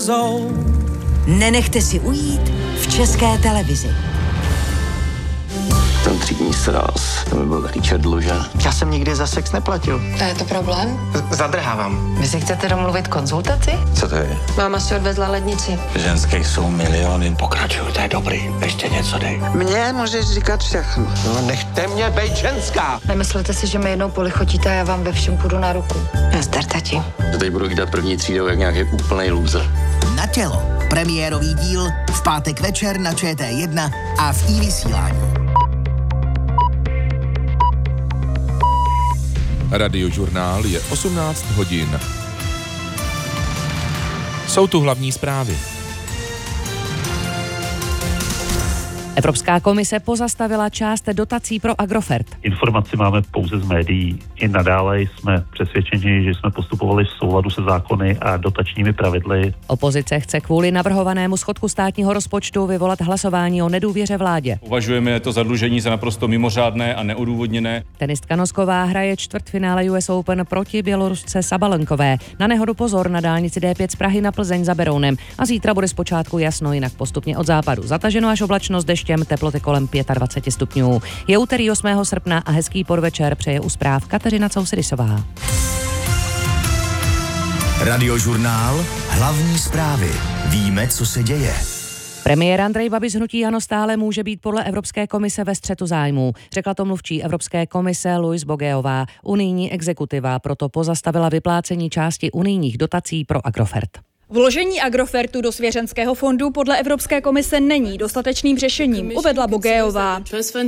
old. Nenechte si ujít v České televizi. Ten třídní sráz, to mi byl taky čerdlužen. Já jsem nikdy za sex neplatil. A je to problém? Zadrhávám. Vy si chcete domluvit konzultaci? Co to je? Máma si odvezla lednici. Ženských jsou miliony. Pokračuj, to je dobrý. Ještě něco dej. Mně můžeš říkat všechno. No, nechte mě bejt ženská. Nemyslete si, že mi jednou polichotíte a já vám ve všem půjdu na ruku. Nazdar, tati. Teď budu jídat první třídou jak nějaký úplnej loser. Na tělo. Premiérový díl v pátek večer na ČT1 a v iVysílání. Radiožurnál je 18 hodin. Jsou tu hlavní zprávy. Evropská komise pozastavila část dotací pro Agrofert. Informaci máme pouze z médií. I nadále jsme přesvědčeni, že jsme postupovali v souladu se zákony a dotačními pravidly. Opozice chce kvůli navrhovanému schodku státního rozpočtu vyvolat hlasování o nedůvěře vládě. Považujeme to zadlužení za naprosto mimořádné a neodůvodněné. Tenistka Nosková hraje čtvrtfinále US Open proti Bělorusce Sabalenkové. Na nehodu pozor na dálnici D5 z Prahy na Plzeň za Berounem. A zítra bude zpočátku jasno, jinak postupně od západu zataženo až oblačno s deštěm, teploty kolem 25 stupňů. Je úterý 8. srpna a hezký podvečer přeje u zpráv Kateřina Cousidisová. Radiožurnál, hlavní zprávy. Víme, co se děje. Premiér Andrej Babiš z hnutí ANO stále může být podle Evropské komise ve střetu zájmů. Řekla to mluvčí Evropské komise Luis Bogeová. Unijní exekutiva proto pozastavila vyplácení části unijních dotací pro Agrofert. Vložení Agrofertu do svěřenského fondu podle Evropské komise není dostatečným řešením, uvedla Bogeová.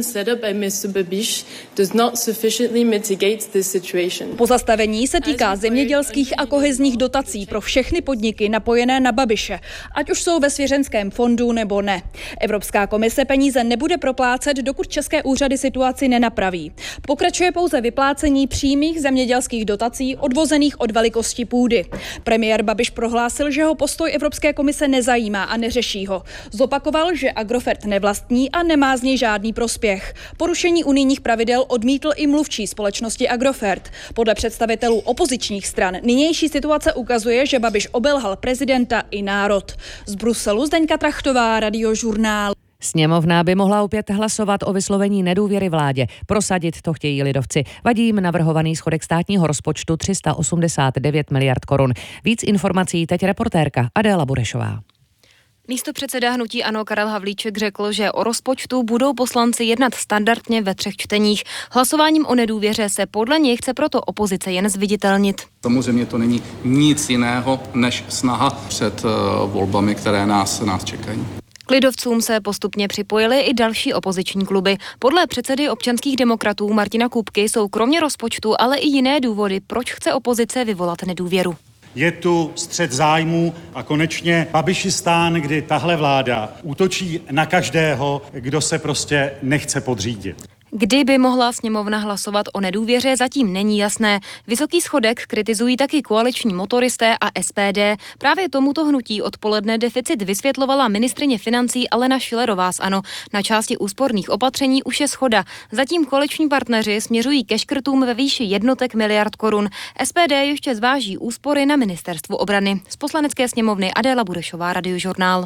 Pozastavení se týká zemědělských a kohezních dotací pro všechny podniky napojené na Babiše, ať už jsou ve svěřenském fondu nebo ne. Evropská komise peníze nebude proplácet, dokud české úřady situaci nenapraví. Pokračuje pouze vyplácení přímých zemědělských dotací odvozených od velikosti půdy. Premiér Babiš prohlásil, že ho postoj Evropské komise nezajímá a neřeší ho. Zopakoval, že Agrofert nevlastní a nemá z něj žádný prospěch. Porušení unijních pravidel odmítl i mluvčí společnosti Agrofert. Podle představitelů opozičních stran nynější situace ukazuje, že Babiš obelhal prezidenta i národ. Z Bruselu Zdeňka Trachtová, Radiožurnál. Sněmovna by mohla opět hlasovat o vyslovení nedůvěry vládě. Prosadit to chtějí lidovci. Vadí jim navrhovaný schodek státního rozpočtu 389 miliard korun. Víc informací teď reportérka Adéla Burešová. Místopředseda hnutí ANO Karel Havlíček řekl, že o rozpočtu budou poslanci jednat standardně ve 3 čteních. Hlasováním o nedůvěře se podle něj chce proto opozice jen zviditelnit. Samozřejmě to není nic jiného než snaha před volbami, které nás čekají. K lidovcům se postupně připojily i další opoziční kluby. Podle předsedy občanských demokratů Martina Kupky jsou kromě rozpočtu ale i jiné důvody, proč chce opozice vyvolat nedůvěru. Je tu střet zájmů a konečně Babišistán, kdy tahle vláda útočí na každého, kdo se prostě nechce podřídit. Kdy by mohla sněmovna hlasovat o nedůvěře, zatím není jasné. Vysoký schodek kritizují taky koaliční motoristé a SPD. Právě tomuto hnutí odpoledne deficit vysvětlovala ministryně financí Alena Schillerová z ANO. Na části úsporných opatření už je shoda. Zatím koaliční partneři směřují ke škrtům ve výši jednotek miliard korun. SPD ještě zváží úspory na ministerstvu obrany. Z Poslanecké sněmovny Adéla Burešová, Radiožurnál.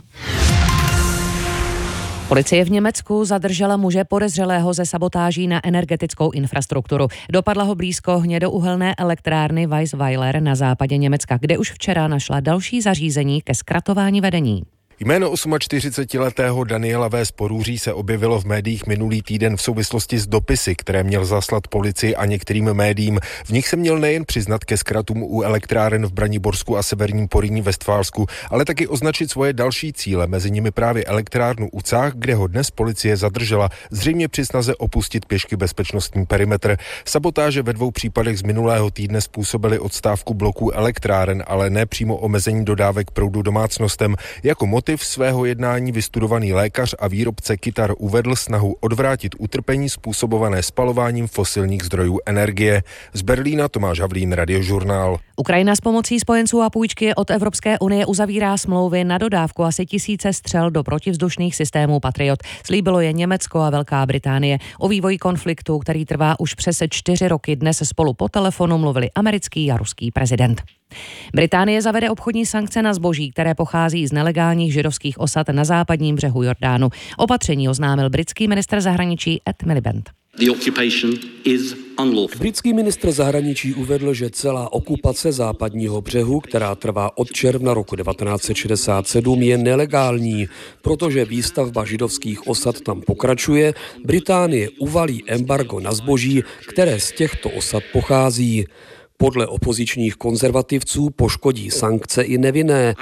Policie v Německu zadržela muže podezřelého ze sabotáží na energetickou infrastrukturu. Dopadla ho blízko hnědouhelné elektrárny Weisweiler na západě Německa, kde už včera našla další zařízení ke zkratování vedení. Jméno 48letého Daniela V. z Porůří se objevilo v médiích minulý týden v souvislosti s dopisy, které měl zaslat policii a některým médiím. V nich se měl nejen přiznat ke zkratům u elektráren v Braniborsku a severním Porýní Vestfálsku, ale taky označit svoje další cíle, mezi nimi právě elektrárnu u Cách, kde ho dnes policie zadržela, zřejmě při snaze opustit pěšky bezpečnostní perimetr. Sabotáže ve 2 případech z minulého týdne způsobily odstávku bloků elektráren, ale ne přímo omezení dodávek proudu domácnostem. Jako motiv svého jednání vystudovaný lékař a výrobce kytar uvedl snahu odvrátit utrpení způsobované spalováním fosilních zdrojů energie. Z Berlína Tomáš Havlín, Radiožurnál. Ukrajina s pomocí spojenců a půjčky od Evropské unie uzavírá smlouvy na dodávku asi 1000 střel do protivzdušných systémů Patriot. Slíbilo je Německo a Velká Británie. O vývoji konfliktu, který trvá už přes 4 roky, dnes spolu po telefonu mluvili americký a ruský prezident. Británie zavede obchodní sankce na zboží, které pochází z nelegálních židovských osad na západním břehu Jordánu. Opatření oznámil britský ministr zahraničí Ed Miliband. Britský ministr zahraničí uvedl, že celá okupace západního břehu, která trvá od června roku 1967, je nelegální. Protože výstavba židovských osad tam pokračuje, Británie uvalí embargo na zboží, které z těchto osad pochází. Podle opozičních konzervativců poškodí sankce i nevinné.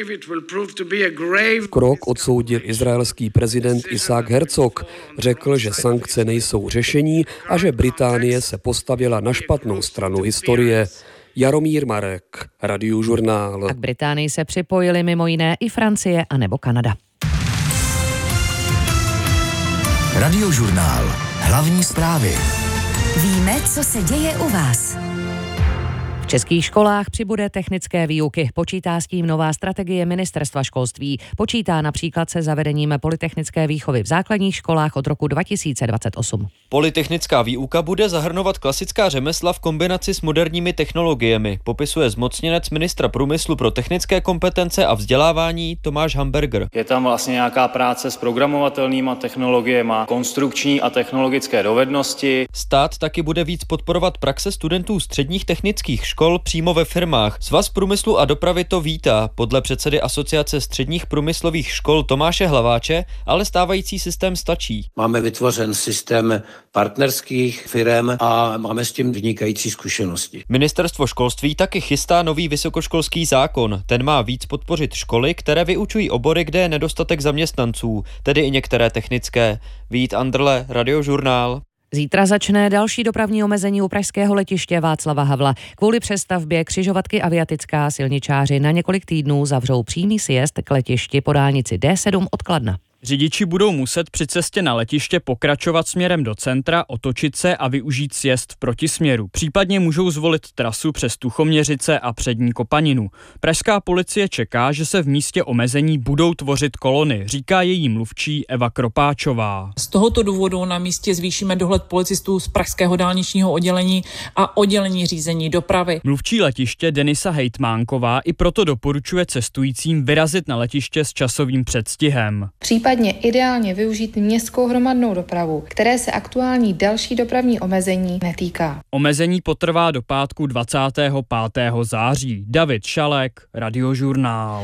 Krok odsoudil izraelský prezident Isaac Herzog. Řekl, že sankce nejsou řešení a že Británie se postavila na špatnou stranu historie. Jaromír Marek, Radiožurnál. A k Británii se připojili mimo jiné i Francie a nebo Kanada. Radiožurnál. Hlavní zprávy. Víme, co se děje u vás. V českých školách přibude technické výuky. Počítá s tím nová strategie Ministerstva školství. Počítá například se zavedením polytechnické výchovy v základních školách od roku 2028. Polytechnická výuka bude zahrnovat klasická řemesla v kombinaci s moderními technologiemi, popisuje zmocněnec ministra průmyslu pro technické kompetence a vzdělávání Tomáš Hamburger. Je tam vlastně nějaká práce s programovatelnýma technologiemi, konstrukční a technologické dovednosti. Stát taky bude víc podporovat praxe studentů středních technických škol přímo ve firmách. Svaz průmyslu a dopravy to vítá. Podle předsedy Asociace středních průmyslových škol Tomáše Hlaváče ale stávající systém stačí. Máme vytvořen systém partnerských firem a máme s tím vynikající zkušenosti. Ministerstvo školství taky chystá nový vysokoškolský zákon. Ten má víc podpořit školy, které vyučují obory, kde je nedostatek zaměstnanců, tedy i některé technické. Vít Andrle, Radiožurnál. Zítra začne další dopravní omezení u pražského letiště Václava Havla. Kvůli přestavbě křižovatky Aviatická silničáři na několik týdnů zavřou přímý sjezd k letišti po dálnici D7 od Kladna. Řidiči budou muset při cestě na letiště pokračovat směrem do centra, otočit se a využít sjezd v protisměru. Případně můžou zvolit trasu přes Tuchoměřice a Přední Kopaninu. Pražská policie čeká, že se v místě omezení budou tvořit kolony, říká její mluvčí Eva Kropáčová. Z tohoto důvodu na místě zvýšíme dohled policistů z pražského dálničního oddělení a oddělení řízení dopravy. Mluvčí letiště Denisa Hejtmánková i proto doporučuje cestujícím vyrazit na letiště s časovým předstihem. Případně ideálně využít městskou hromadnou dopravu, které se aktuální další dopravní omezení netýká. Omezení potrvá do pátku 25. září. David Šalek, Radiožurnál.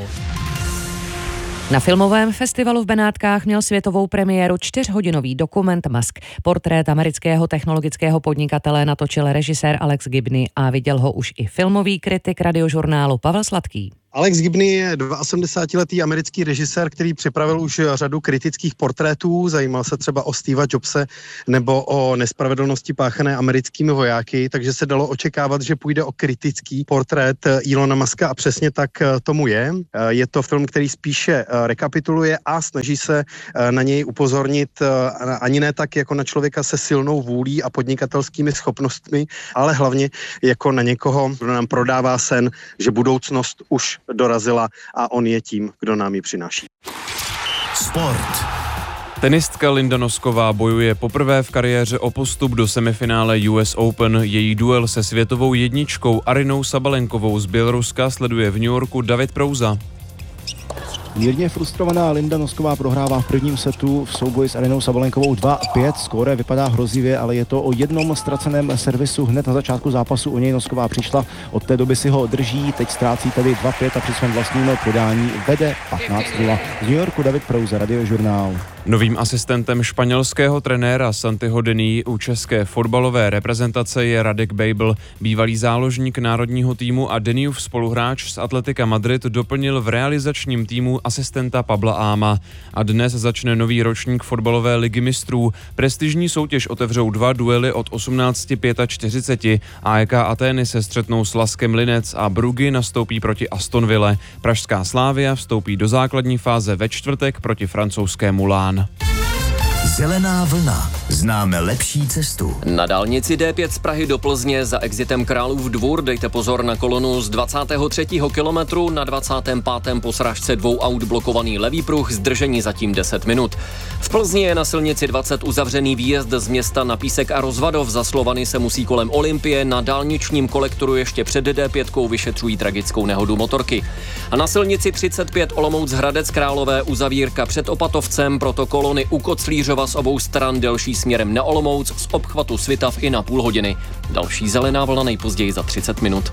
Na filmovém festivalu v Benátkách měl světovou premiéru 4hodinový dokument Musk. Portrét amerického technologického podnikatele natočil režisér Alex Gibney a viděl ho už i filmový kritik Radiožurnálu Pavel Sladký. Alex Gibney je 72letý americký režisér, který připravil už řadu kritických portrétů, zajímal se třeba o Steva Jobse nebo o nespravedlnosti páchané americkými vojáky, takže se dalo očekávat, že půjde o kritický portrét Elona Muska a přesně tak tomu je. Je to film, který spíše rekapituluje a snaží se na něj upozornit ani ne tak jako na člověka se silnou vůlí a podnikatelskými schopnostmi, ale hlavně jako na někoho, kdo nám prodává sen, že budoucnost už dorazila a on je tím, kdo nám ji přináší. Sport. Tenistka Linda Nosková bojuje poprvé v kariéře o postup do semifinále US Open. Její duel se světovou jedničkou Arynou Sabalenkovou z Běloruska sleduje v New Yorku David Prouza. Mírně frustrovaná Linda Nosková prohrává v prvním setu v souboji s Arynou Sabalenkovou 2-5. Skóre vypadá hrozivě, ale je to o jednom ztraceném servisu hned na začátku zápasu. O něj Nosková přišla, od té doby si ho drží, teď ztrácí tedy 2-5 a při svém vlastním podání vede 15-0. Z New Yorku David Prouza, Radiožurnál. Novým asistentem španělského trenéra Santiho Dení u české fotbalové reprezentace je Radek Bejbl. Bývalý záložník národního týmu a Deníův spoluhráč z Atletika Madrid doplnil v realizačním týmu asistenta Pabla Áma. A dnes začne nový ročník fotbalové ligy mistrů. Prestižní soutěž otevřou dva duely od 18:45. AEK Atény se střetnou s Laskem Linec a Bruggy nastoupí proti Aston Ville. Pražská Slavia vstoupí do základní fáze ve čtvrtek proti francouzskému Lán. Zelená vlna. Známe lepší cestu. Na dálnici D5 z Prahy do Plzně za exitem Králův Dvůr dejte pozor na kolonu z 23. kilometru, na 25. po srážce 2 aut blokovaný levý pruh, zdržení zatím 10 minut. V Plzni je na silnici 20 uzavřený výjezd z města na Písek a Rozvadov, za Slovany se musí kolem Olympie, na dálničním kolektoru ještě před D5 vyšetřují tragickou nehodu motorky. A na silnici 35 Olomouc Hradec Králové uzavírka před Opatovcem, proto kolony u Koclířova z obou stran delší směrem na Olomouc, z obchvatu Svitav i na půl hodiny. Další zelená vlna nejpozději za 30 minut.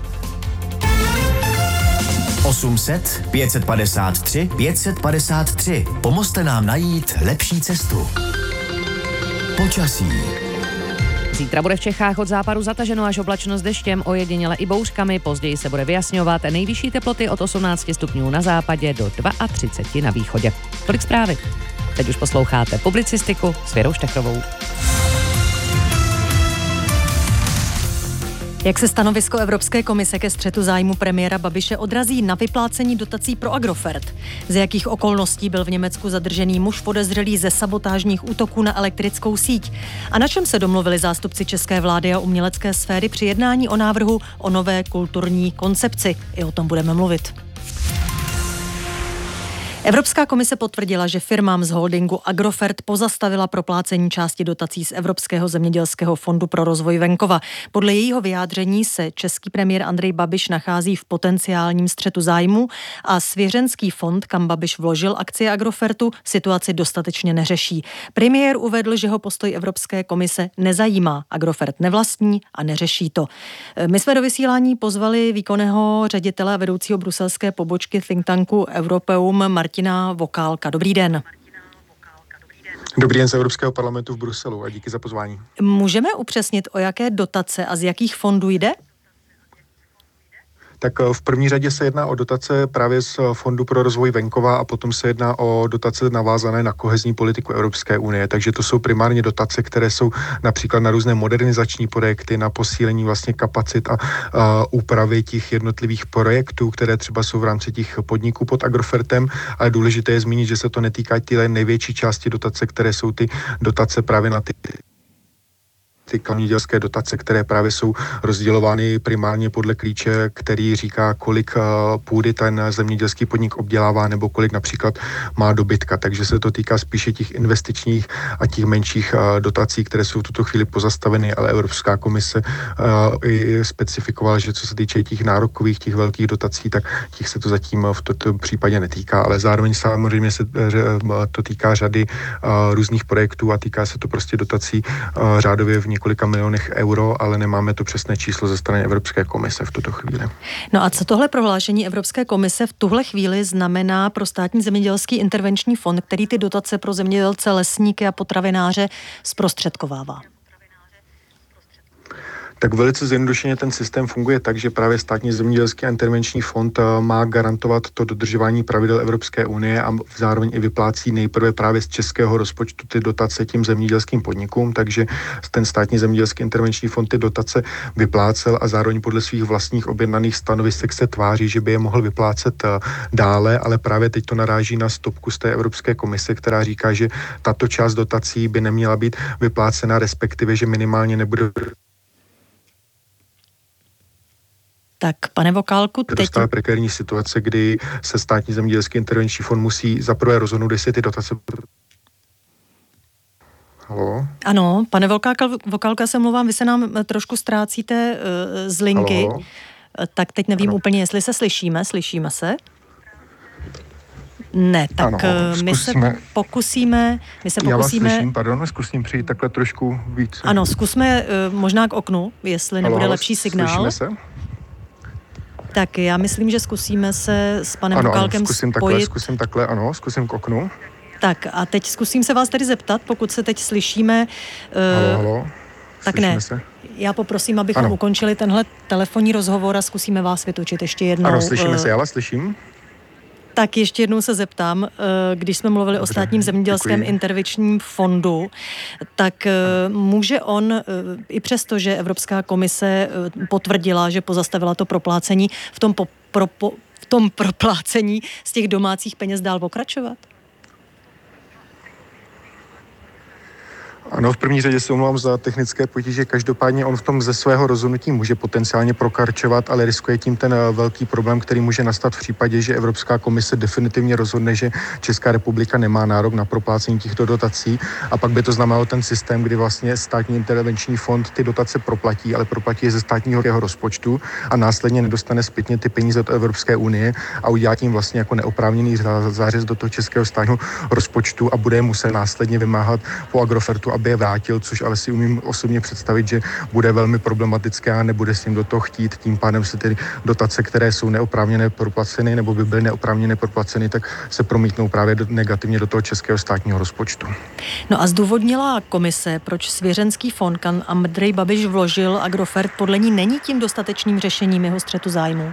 800 553 553. Pomozte nám najít lepší cestu. Počasí. Zítra bude v Čechách od západu zataženo až oblačno s deštěm, ojediněle i bouřkami, později se bude vyjasňovat. Nejvyšší teploty od 18 stupňů na západě do 32 na východě. Tolik zprávy. Teď už posloucháte publicistiku s Věrou Štechrovou. Jak se stanovisko Evropské komise ke střetu zájmu premiéra Babiše odrazí na vyplácení dotací pro Agrofert? Z jakých okolností byl v Německu zadržený muž podezřelý ze sabotážních útoků na elektrickou síť? A na čem se domluvili zástupci české vlády a umělecké sféry při jednání o návrhu o nové kulturní koncepci? I o tom budeme mluvit. Evropská komise potvrdila, že firmám z holdingu Agrofert pozastavila proplácení části dotací z Evropského zemědělského fondu pro rozvoj venkova. Podle jejího vyjádření se český premiér Andrej Babiš nachází v potenciálním střetu zájmu a svěřenský fond, kam Babiš vložil akcie Agrofertu, situaci dostatečně neřeší. Premiér uvedl, že ho postoj Evropské komise nezajímá. Agrofert nevlastní a neřeší to. My jsme do vysílání pozvali výkonného ředitele a vedoucího bruselské pobočky think tanku Europeum Martina Vokálka. Dobrý den. Dobrý den z Evropského parlamentu v Bruselu a díky za pozvání. Můžeme upřesnit, o jaké dotace a z jakých fondů jde? Tak v první řadě se jedná o dotace právě z Fondu pro rozvoj venkova a potom se jedná o dotace navázané na kohezní politiku Evropské unie. Takže to jsou primárně dotace, které jsou například na různé modernizační projekty, na posílení vlastně kapacit a úpravy těch jednotlivých projektů, které třeba jsou v rámci těch podniků pod Agrofertem. Ale důležité je zmínit, že se to netýká té největší části dotace, které jsou ty dotace právě na ty zemědělské dotace, které právě jsou rozdělovány primárně podle klíče, který říká, kolik půdy ten zemědělský podnik obdělává nebo kolik například má dobytka. Takže se to týká spíše těch investičních a těch menších dotací, které jsou v tuto chvíli pozastaveny, ale Evropská komise i specifikovala, že co se týče těch nárokových, těch velkých dotací, tak těch se to zatím v tomto případě netýká, ale zároveň samozřejmě se to týká řady různých projektů a týká se to prostě dotací řádově v několika milionech euro, ale nemáme to přesné číslo ze strany Evropské komise v tuto chvíli. No a co tohle prohlášení Evropské komise v tuhle chvíli znamená pro státní zemědělský intervenční fond, který ty dotace pro zemědělce, lesníky a potravináře zprostředkovává? Tak velice zjednodušeně ten systém funguje tak, že právě státní zemědělský a intervenční fond má garantovat to dodržování pravidel Evropské unie a zároveň i vyplácí nejprve právě z českého rozpočtu ty dotace tím zemědělským podnikům, takže ten státní zemědělský intervenční fond ty dotace vyplácel a zároveň podle svých vlastních objednaných stanovisek se tváří, že by je mohl vyplácet dále, ale právě teď to naráží na stopku z té Evropské komise, která říká, že tato část dotací by neměla být vyplácena, respektive, že minimálně nebude. Tak, pane Vokálku, teď... Dostává prekérní situace, kdy se státní zemědělský intervenční fond musí zaprvé rozhodnout, jestli ty dotace... Halo? Ano, pane Vokálka, se mluvám, vy se nám trošku ztrácíte z linky. Halo? Tak teď nevím úplně, jestli se slyšíme. Slyšíme se? Ne, tak ano, my se pokusíme... Já vás slyším, pardon, zkusím přijít takhle trošku víc. Ano, zkusme možná k oknu, jestli nebude lepší signál. Slyšíme se? Tak já myslím, že zkusíme se s panem Vokálkem spojit. Zkusím k oknu. Tak a teď zkusím se vás tedy zeptat, pokud se teď slyšíme. Halo. Tak ne, já poprosím, abychom ukončili tenhle telefonní rozhovor a zkusíme vás vytočit ještě jednou. Ano, slyšíme se, já vás slyším. Tak ještě jednou se zeptám, když jsme mluvili o státním zemědělském intervenčním fondu, tak může on, i přesto, že Evropská komise potvrdila, že pozastavila to proplácení, v tom proplácení z těch domácích peněz dál pokračovat? Ano, v první řadě se omlouvám za technické potíže. Každopádně on v tom ze svého rozhodnutí může potenciálně prokarčovat, ale riskuje tím ten velký problém, který může nastat v případě, že Evropská komise definitivně rozhodne, že Česká republika nemá nárok na proplácení těchto dotací, a pak by to znamenalo ten systém, kdy vlastně státní intervenční fond ty dotace proplatí, ale proplatí je ze státního rozpočtu a následně nedostane zpětně ty peníze od Evropské unie a udělá tím vlastně jako neoprávněný zářez do toho českého státního rozpočtu a bude muset následně vymáhat po Agrofertu, aby je vrátil, což ale si umím osobně představit, že bude velmi problematické a nebude s ním do toho chtít. Tím pádem se tedy dotace, které jsou neoprávněné proplaceny nebo by byly neoprávněné proplaceny, tak se promítnou právě negativně do toho českého státního rozpočtu. No a zdůvodnila komise, proč svěřenský fond, kam Andrej Babiš vložil Agrofert, podle ní není tím dostatečným řešením jeho střetu zájmu?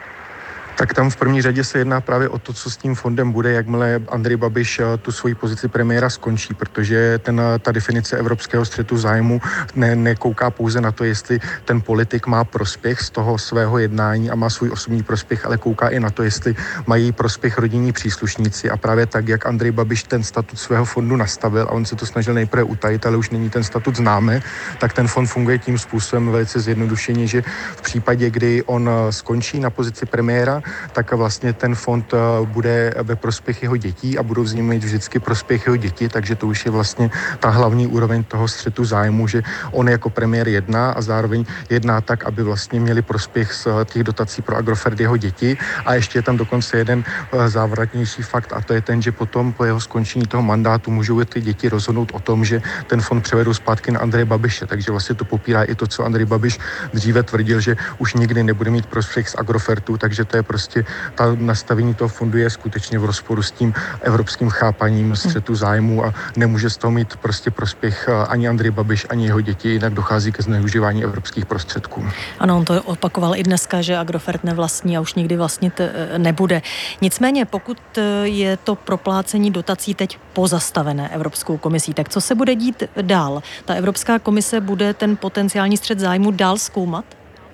Tak tam v první řadě se jedná právě o to, co s tím fondem bude, jakmile Andrej Babiš tu svoji pozici premiéra skončí, protože ta definice evropského střetu zájmu nekouká pouze na to, jestli ten politik má prospěch z toho svého jednání a má svůj osobní prospěch, ale kouká i na to, jestli mají prospěch rodinní příslušníci. A právě tak, jak Andrej Babiš ten statut svého fondu nastavil, a on se to snažil nejprve utajit, ale už není ten statut známe, tak ten fond funguje tím způsobem velice zjednodušeně, že v případě, kdy on skončí na pozici premiéra, tak vlastně ten fond bude ve prospěch jeho dětí a budou z něj mít vždycky prospěch jeho děti, takže to už je vlastně ta hlavní úroveň toho střetu zájmu, že on jako premiér jedná a zároveň jedná tak, aby vlastně měli prospěch z těch dotací pro Agrofert jeho děti. A ještě je tam dokonce jeden závratnější fakt, a to je ten, že potom po jeho skončení toho mandátu můžou ty děti rozhodnout o tom, že ten fond převedou zpátky na Andreje Babiše, takže vlastně to popírá i to, co Andrej Babiš dříve tvrdil, že už nikdy nebude mít prospěch z Agrofertu, takže to je prostě ta nastavení toho fondu je skutečně v rozporu s tím evropským chápaním střetu zájmu a nemůže z toho mít prostě prospěch ani Andrej Babiš, ani jeho děti, jinak dochází ke zneužívání evropských prostředků. Ano, on to opakoval i dneska, že Agrofert nevlastní a už nikdy vlastnit nebude. Nicméně, pokud je to proplácení dotací teď pozastavené Evropskou komisí, tak co se bude dít dál? Ta Evropská komise bude ten potenciální střet zájmu dál zkoumat?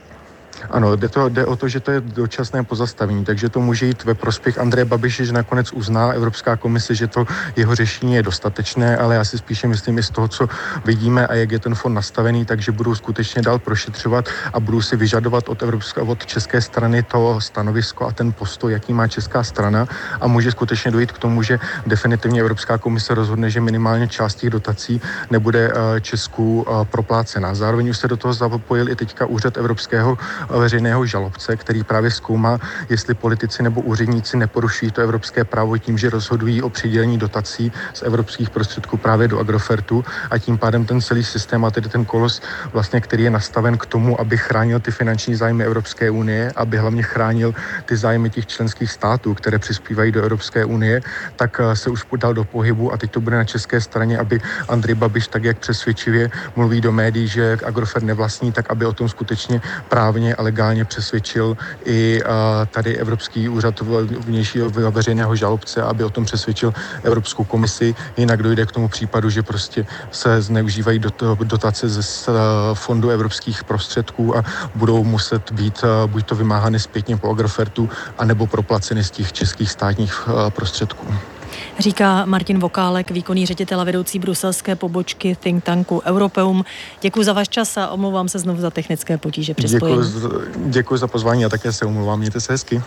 Ano, jde o to, že to je dočasné pozastavení, takže to může jít ve prospěch Andreje Babiše, že nakonec uzná Evropská komise, že to jeho řešení je dostatečné, ale já si spíše myslím i z toho, co vidíme a jak je ten fond nastavený, takže budou skutečně dál prošetřovat a budou si vyžadovat od české strany to stanovisko a ten postoj, jaký má česká strana, a může skutečně dojít k tomu, že definitivně Evropská komise rozhodne, že minimálně část těch dotací nebude Česku proplácena. Zároveň už se do toho zapojil i teďka úřad evropského veřejného žalobce, který právě zkoumá, jestli politici nebo úředníci neporušují to evropské právo tím, že rozhodují o přidělení dotací z evropských prostředků právě do Agrofertu, a tím pádem ten celý systém a tedy ten kolos, vlastně, který je nastaven k tomu, aby chránil ty finanční zájmy Evropské unie, aby hlavně chránil ty zájmy těch členských států, které přispívají do Evropské unie, tak se už dal do pohybu a teď to bude na české straně, aby Andrej Babiš, tak jak přesvědčivě mluví do médií, že Agrofert nevlastní, tak aby o tom skutečně právně a legálně přesvědčil i tady Evropský úřad vnějšího veřejného žalobce, aby o tom přesvědčil Evropskou komisi, jinak dojde k tomu případu, že prostě se zneužívají dotace ze fondu evropských prostředků a budou muset být buď to vymáhány zpětně po Agrofertu, anebo proplaceny z těch českých státních prostředků. Říká Martin Vokálek, výkonný ředitel a vedoucí bruselské pobočky think tanku Europeum. Děkuji za váš čas a omlouvám se znovu za technické potíže při spojení. Děkuji za pozvání a také se omlouvám. Mějte se hezky.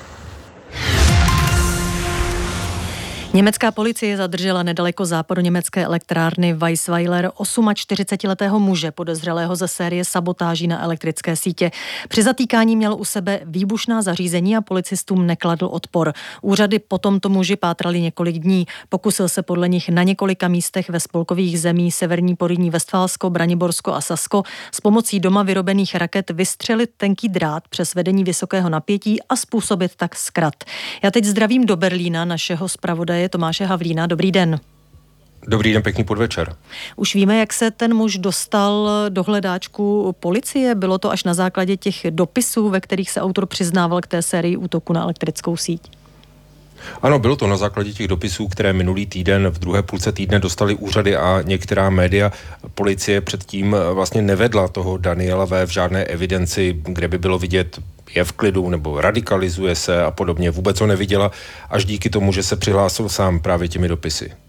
Německá policie zadržela nedaleko západoněmecké elektrárny Weissweiler 48letého muže podezřelého ze série sabotáží na elektrické sítě. Při zatýkání měl u sebe výbušná zařízení a policistům nekladl odpor. Úřady po tomto muži pátrali několik dní. Pokusil se podle nich na několika místech ve spolkových zemí Severní Porýní Vestfálsko, Braniborsko a Sasko s pomocí doma vyrobených raket vystřelit tenký drát přes vedení vysokého napětí a způsobit tak zkrat. Já teď zdravím do Berlína našeho zpravodaje Tomáše Havlína. Dobrý den. Dobrý den, pěkný podvečer. Už víme, jak se ten muž dostal do hledáčku policie? Bylo to až na základě těch dopisů, ve kterých se autor přiznával k té sérii útoku na elektrickou síť? Ano, bylo to na základě těch dopisů, které minulý týden v druhé půlce týdne dostali úřady a některá média. Policie předtím vlastně nevedla toho Daniela V. v žádné evidenci, kde by bylo vidět, je v klidu nebo radikalizuje se a podobně. Vůbec ho neviděla, až díky tomu, že se přihlásil sám právě těmi dopisy.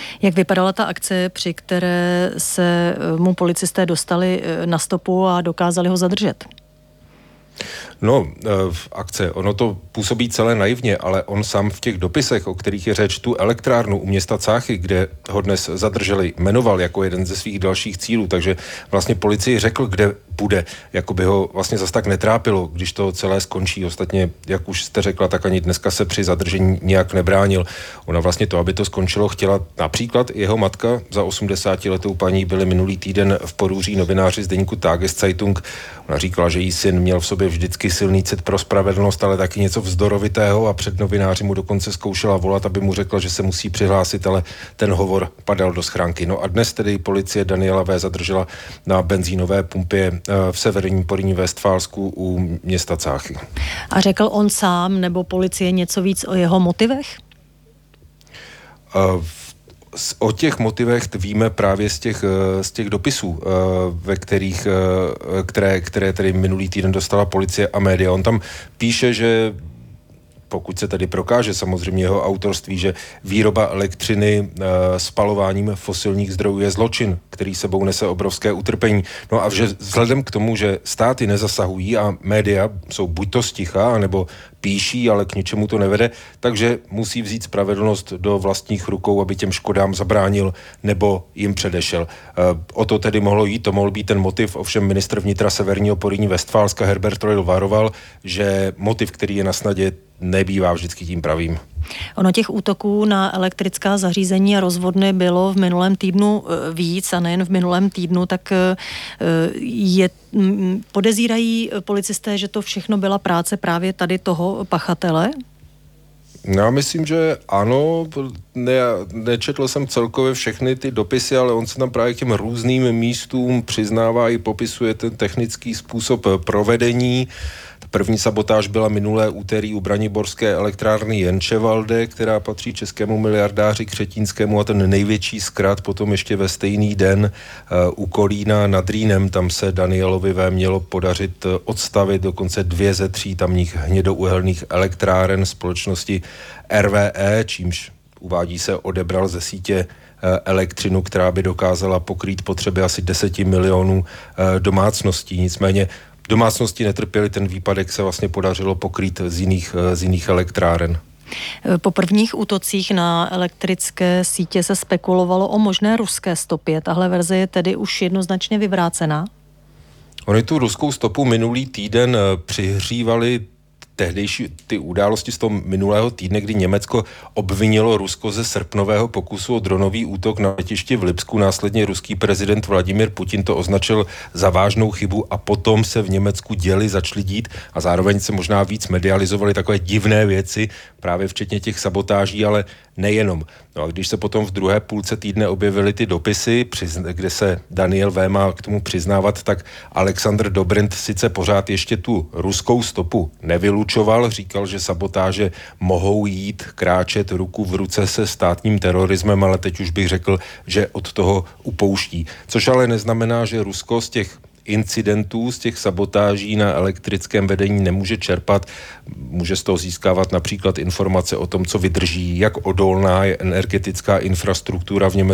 Jak vypadala ta akce, při které se mu policisté dostali na stopu a dokázali ho zadržet? No, v akce, ono to působí celé naivně, ale on sám v těch dopisech, o kterých je řeč, tu elektrárnu u města Cáchy, kde ho dnes zadrželi, jmenoval jako jeden ze svých dalších cílů, takže vlastně policii řekl, kde bude, jako by ho vlastně zas tak netrápilo, když to celé skončí. Ostatně, jak už jste řekla, tak ani dneska se při zadržení nějak nebránil. Ona vlastně to, aby to skončilo, chtěla například jeho matka, za 80letou paní, byli minulý týden v Porúří novináři z deníku Tageszeitung. Ona říkala, že jí syn měl v sobě vždycky silný cit pro spravedlnost, ale taky něco vzdorovitého a před novináři mu dokonce zkoušela volat, aby mu řekla, že se musí přihlásit, ale ten hovor padal do schránky. No a dnes tedy policie Daniela V. zadržela na benzínové pumpě v severním Porýní Westfálsku u města Cáchy. A řekl on sám nebo policie něco víc o jeho motivech? O těch motivech víme právě z těch dopisů, ve kterých, které tedy minulý týden dostala policie a média. On tam píše, že pokud se tedy prokáže samozřejmě jeho autorství, že výroba elektřiny spalováním fosilních zdrojů je zločin, který sebou nese obrovské utrpení. No a že vzhledem k tomu, že státy nezasahují a média jsou buď to sticha, anebo píší, ale k ničemu to nevede, takže musí vzít spravedlnost do vlastních rukou, aby těm škodám zabránil nebo jim předešel. O to tedy mohlo jít, to mohl být ten motiv, ovšem ministr vnitra severního Porýní Westfálska Herbert Reul varoval, že motiv, který je na snadě, nebývá vždycky tím pravým. Ono těch útoků na elektrická zařízení a rozvodny bylo v minulém týdnu víc a nejen v minulém týdnu, tak podezírají policisté, že to všechno byla práce právě tady toho pachatele? Já myslím, že ano, nečetl jsem celkově všechny ty dopisy, ale on se tam právě k těm různým místům přiznává i popisuje ten technický způsob provedení. První sabotáž byla minulé úterý u braniborské elektrárny Jenčevalde, která patří českému miliardáři Křetínskému, a ten největší zkrat potom ještě ve stejný den u Kolína nad Rýnem. Tam se Danielovi V. mělo podařit odstavit dokonce 2 ze 3 tamních hnědouhelných elektráren společnosti RWE, čímž uvádí se odebral ze sítě elektřinu, která by dokázala pokrýt potřeby asi 10 milionů domácností. Nicméně domácnosti netrpěly, ten výpadek se vlastně podařilo pokrýt z jiných elektráren. Po prvních útocích na elektrické sítě se spekulovalo o možné ruské stopě. Tahle verze je tedy už jednoznačně vyvrácená? Oni tu ruskou stopu minulý týden přihřívali tehdejší ty události z toho minulého týdne, kdy Německo obvinilo Rusko ze srpnového pokusu o dronový útok na letišti v Lipsku. Následně ruský prezident Vladimír Putin to označil za vážnou chybu a potom se v Německu děli začali dít a zároveň se možná víc medializovaly takové divné věci, právě včetně těch sabotáží, ale nejenom. No a když se potom v druhé půlce týdne objevily ty dopisy, kde se Daniel V. má k tomu přiznávat, tak Alexandr Dobrindt sice pořád ještě tu ruskou stopu nevylučoval, říkal, že sabotáže mohou jít kráčet ruku v ruce se státním terorismem, ale teď už bych řekl, že od toho upouští. Což ale neznamená, že Rusko z těch incidentů, z těch sabotáží na elektrickém vedení nemůže čerpat. Může z toho získávat například informace o tom, co vydrží, jak odolná je energetická infrastruktura v Německu,